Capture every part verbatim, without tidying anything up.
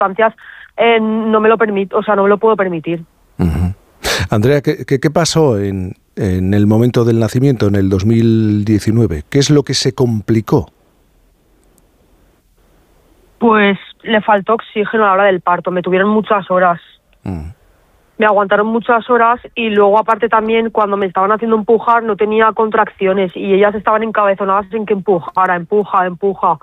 circunstancias eh, no me lo permito, o sea, no me lo puedo permitir. Uh-huh. Andrea, ¿qué, qué, qué pasó en, en el momento del nacimiento, en el dos mil diecinueve? ¿Qué es lo que se complicó? Pues le faltó oxígeno a la hora del parto, me tuvieron muchas horas. Uh-huh. Me aguantaron muchas horas y luego aparte también cuando me estaban haciendo empujar no tenía contracciones y ellas estaban encabezonadas en que empujara, empuja, empuja.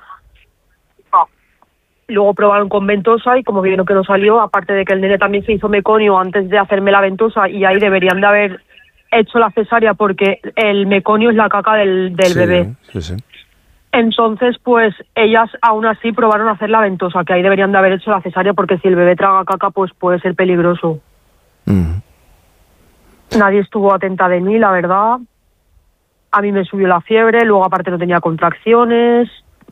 Luego probaron con ventosa y como vieron que no salió, aparte de que el nene también se hizo meconio antes de hacerme la ventosa y ahí deberían de haber hecho la cesárea porque el meconio es la caca del, del sí, bebé. Sí, sí. Entonces, pues ellas aún así probaron hacer la ventosa, que ahí deberían de haber hecho la cesárea porque si el bebé traga caca pues puede ser peligroso. Mm. Nadie estuvo atenta de mí, la verdad. A mí me subió la fiebre, luego aparte no tenía contracciones.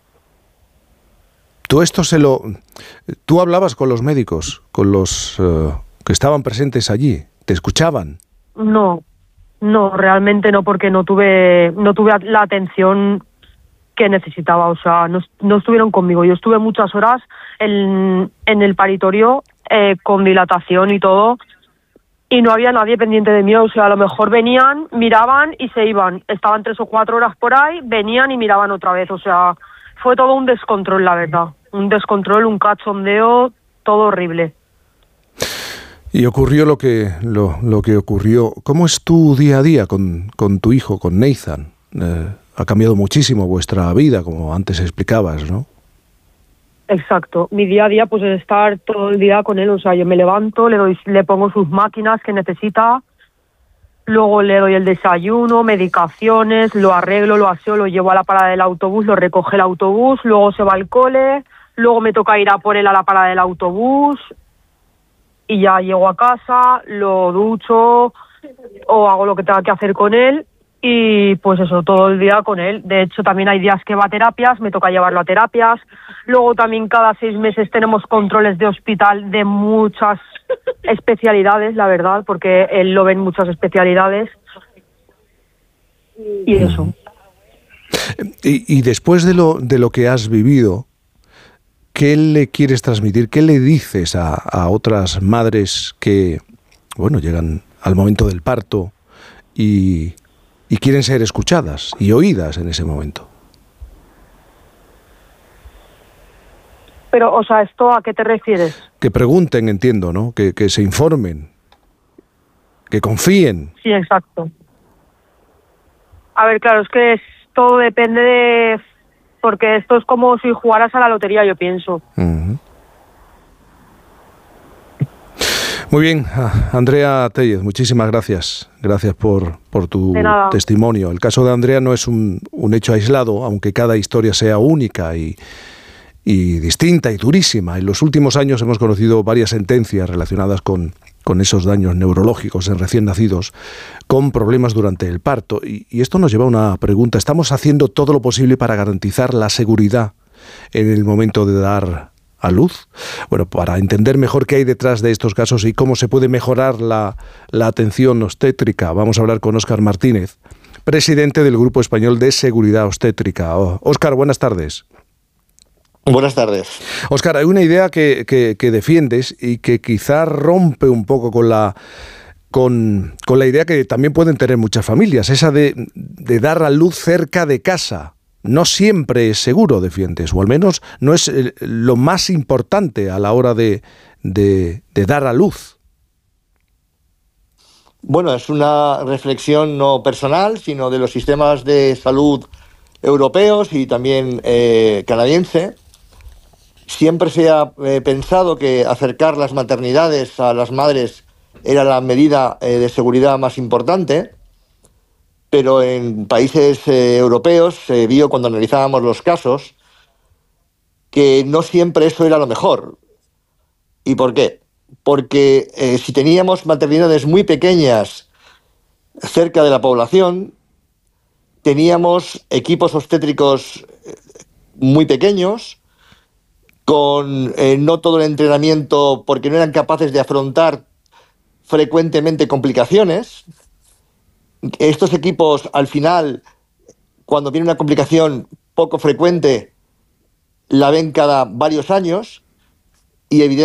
Tú esto se lo... Tú hablabas con los médicos, con los uh, que estaban presentes allí, ¿te escuchaban? No, no, realmente no, porque no tuve, no tuve la atención que necesitaba, o sea, no, no estuvieron conmigo. Yo estuve muchas horas en, en el paritorio eh, con dilatación y todo. Y no había nadie pendiente de mí, o sea, a lo mejor venían, miraban y se iban. Estaban tres o cuatro horas por ahí, venían y miraban otra vez, o sea, fue todo un descontrol, la verdad. Un descontrol, un cachondeo, todo horrible. Y ocurrió lo que, lo, lo que ocurrió. ¿Cómo es tu día a día con, con tu hijo, con Nathan? Eh, ha cambiado muchísimo vuestra vida, como antes explicabas, ¿no? Exacto. Mi día a día pues es estar todo el día con él, o sea, yo me levanto, le doy, le pongo sus máquinas que necesita, luego le doy el desayuno, medicaciones, lo arreglo, lo aseo, lo llevo a la parada del autobús, lo recoge el autobús, luego se va al cole, luego me toca ir a por él a la parada del autobús y ya llego a casa, lo ducho o hago lo que tenga que hacer con él. Y pues eso, todo el día con él. De hecho, también hay días que va a terapias, me toca llevarlo a terapias. Luego también cada seis meses tenemos controles de hospital de muchas especialidades, la verdad, porque él lo ve en muchas especialidades. Y eso. Y, y después de lo, de lo que has vivido, ¿qué le quieres transmitir? ¿Qué le dices a, a otras madres que, bueno, llegan al momento del parto y... y quieren ser escuchadas y oídas en ese momento? Pero, o sea, ¿esto a qué te refieres? Que pregunten, entiendo, ¿no? Que, que se informen, que confíen. Sí, exacto. A ver, claro, es que es, todo depende de... Porque esto es como si jugaras a la lotería, yo pienso. Uh-huh. Muy bien, Andrea Tellez, muchísimas gracias. Gracias por, por tu testimonio. El caso de Andrea no es un, un hecho aislado, aunque cada historia sea única y, y distinta y durísima. En los últimos años hemos conocido varias sentencias relacionadas con, con esos daños neurológicos en recién nacidos, con problemas durante el parto. Y, y esto nos lleva a una pregunta. ¿Estamos haciendo todo lo posible para garantizar la seguridad en el momento de dar a luz? Bueno, para entender mejor qué hay detrás de estos casos y cómo se puede mejorar la, la atención obstétrica, vamos a hablar con Óscar Martínez, presidente del Grupo Español de Seguridad Obstétrica. Oh, Óscar, buenas tardes. Buenas tardes. Óscar, hay una idea que, que, que defiendes y que quizás rompe un poco con la, con, con la idea que también pueden tener muchas familias, esa de, de dar a luz cerca de casa. No siempre es seguro, defiendes, o al menos no es lo más importante a la hora de, de, de dar a luz. Bueno, es una reflexión no personal, sino de los sistemas de salud europeos y también eh, canadiense. Siempre se ha eh, pensado que acercar las maternidades a las madres era la medida eh, de seguridad más importante. Pero en países eh, europeos se eh, vio cuando analizábamos los casos que no siempre eso era lo mejor. ¿Y por qué? Porque eh, si teníamos maternidades muy pequeñas cerca de la población, teníamos equipos obstétricos muy pequeños, con eh, no todo el entrenamiento porque no eran capaces de afrontar frecuentemente complicaciones. Estos equipos, al final, cuando viene una complicación poco frecuente, la ven cada varios años y evidentemente